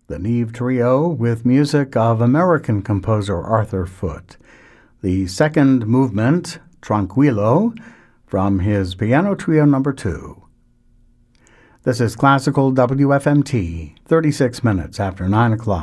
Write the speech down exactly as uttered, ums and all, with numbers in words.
the Neve Trio with music of American composer Arthur Foote. The second movement, Tranquillo, from his Piano Trio number two. This is Classical W F M T, thirty-six minutes after nine o'clock.